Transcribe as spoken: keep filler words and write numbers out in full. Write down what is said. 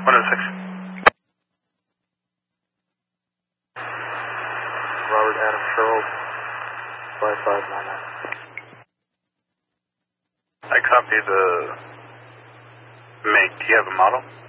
one oh six. Robert Adam Charles, five five nine nine. I copy the make. Do you have a model?